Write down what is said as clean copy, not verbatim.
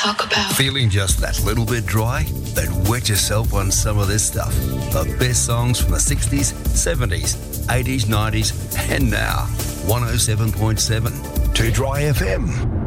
talk about. Feeling just that little bit dry? Then wet yourself on some of this stuff. The best songs from the 60s, 70s, 80s, 90s, and now. 107.7 2 Dry FM.